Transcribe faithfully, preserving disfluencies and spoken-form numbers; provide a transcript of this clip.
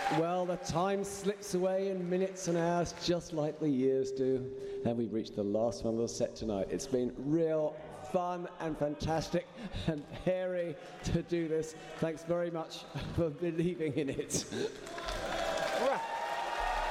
Well, the time slips away in minutes and hours, just like the years do. And we've reached the last one of the set tonight. It's been real fun and fantastic and hairy to do this. Thanks very much for believing in it.